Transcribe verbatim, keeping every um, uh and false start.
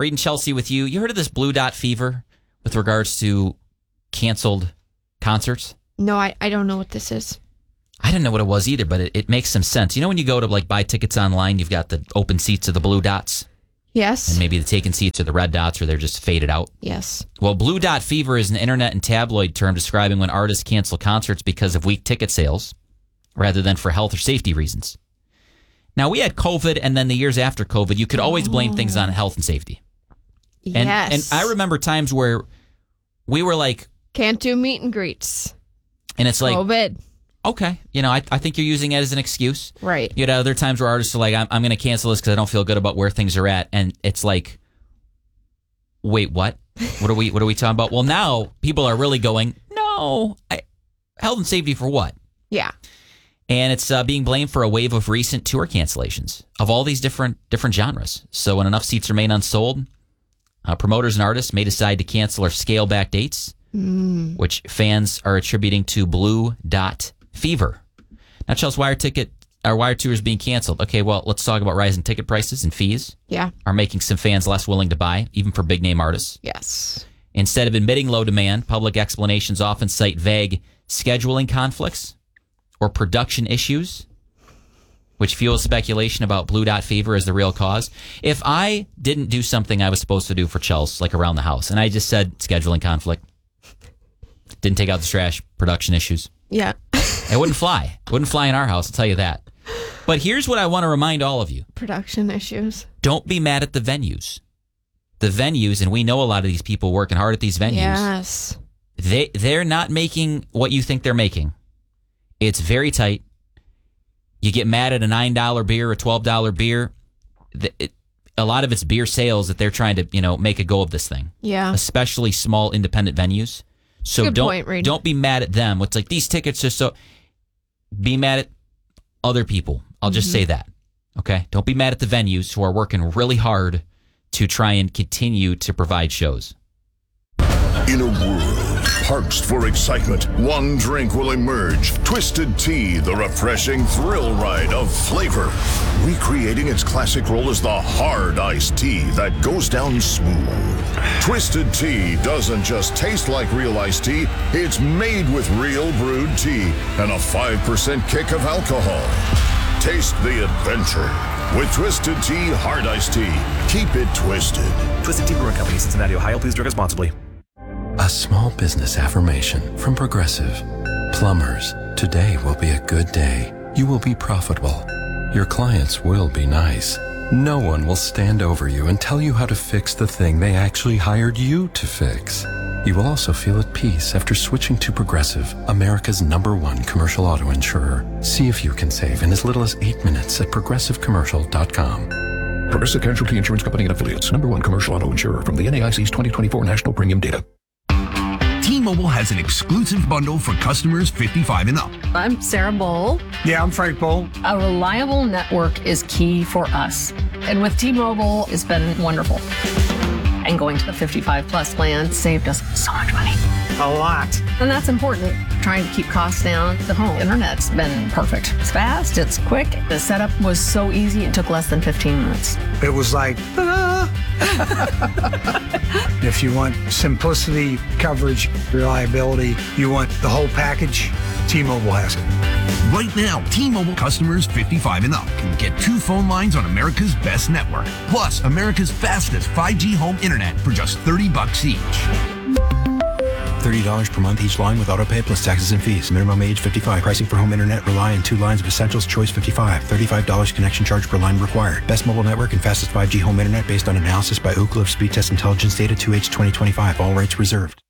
reading Chelsea with you. You heard of this blue dot fever with regards to canceled concerts? No, I, I don't know what this is. I didn't know what it was either, but it, it makes some sense. You know when you go to like buy tickets online, you've got the open seats of the blue dots? Yes. And maybe the taken seats are the red dots or they're just faded out? Yes. Well, blue dot fever is an internet and tabloid term describing when artists cancel concerts because of weak ticket sales rather than for health or safety reasons. Now, we had COVID, and then the years after COVID, you could always blame things on health and safety. And, yes. And I remember times where we were like... Can't do meet and greets. And it's like... COVID. Okay, you know, I, I think you're using it as an excuse. Right. You know, other times where artists are like, I'm, I'm going to cancel this because I don't feel good about where things are at. And it's like, wait, what? What are we What are we talking about? Well, now people are really going, no, I, health and safety for what? Yeah. And it's uh, being blamed for a wave of recent tour cancellations of all these different different genres. So when enough seats remain unsold, uh, promoters and artists may decide to cancel or scale back dates, mm. which fans are attributing to blue dot fever. Now, Chelsea, why are ticket our wire tours being canceled? Okay, well, let's talk about rising ticket prices and fees. Yeah, are making some fans less willing to buy, even for big name artists. Yes. Instead of admitting low demand, public explanations often cite vague scheduling conflicts or production issues, which fuels speculation about blue dot fever as the real cause. If I didn't do something I was supposed to do for Chelsea, like around the house, and I just said scheduling conflict, didn't take out the trash, production issues. Yeah. It wouldn't fly. It wouldn't fly in our house, I'll tell you that. But here's what I want to remind all of you. Production issues. Don't be mad at the venues. The venues, and we know a lot of these people working hard at these venues. Yes. They, they're not making what you think they're making. It's very tight. You get mad at a nine dollar beer or a twelve dollar beer. It, it, a lot of it's beer sales that they're trying to, you know, make a go of this thing. Yeah. Especially small independent venues. So Good don't point, Reed. don't be mad at them. It's like these tickets are so. Be mad at other people. I'll just Mm-hmm. say that. Okay? Don't be mad at the venues who are working really hard to try and continue to provide shows. In a world parched for excitement, one drink will emerge. Twisted Tea, the refreshing thrill ride of flavor. Recreating its classic role as the hard iced tea that goes down smooth. Twisted Tea doesn't just taste like real iced tea, it's made with real brewed tea and a five percent kick of alcohol. Taste the adventure with Twisted Tea Hard Iced Tea. Keep it twisted. Twisted Tea Brewing Company, Cincinnati, Ohio. Please drink responsibly. A small business affirmation from Progressive. Plumbers, today will be a good day. You will be profitable. Your clients will be nice. No one will stand over you and tell you how to fix the thing they actually hired you to fix. You will also feel at peace after switching to Progressive, America's number one commercial auto insurer. See if you can save in as little as eight minutes at progressive commercial dot com. Progressive Casualty Insurance Company and Affiliates. Number one commercial auto insurer from the N A I C's twenty twenty-four National Premium Data. T-Mobile has an exclusive bundle for customers fifty-five and up. I'm Sarah Bowl. Yeah, I'm Frank Bowl. A reliable network is key for us. And with T-Mobile, it's been wonderful. And going to the fifty-five plus plan saved us so much money. A lot. And that's important. Trying to keep costs down. The home internet's been perfect. It's fast, it's quick. The setup was so easy, it took less than fifteen minutes. It was like, ta-da! If you want simplicity, coverage, reliability, you want the whole package, T-Mobile has it. Right now, T-Mobile customers fifty-five and up can get two phone lines on America's best network, plus America's fastest five G home internet for just thirty bucks each. thirty dollars per month each line with autopay plus taxes and fees. Minimum age fifty-five. Pricing for home internet rely on two lines of Essentials Choice fifty-five. thirty-five dollars connection charge per line required. Best mobile network and fastest five G home internet based on analysis by Ookla of Speed Test Intelligence Data two H twenty twenty-five. All rates reserved.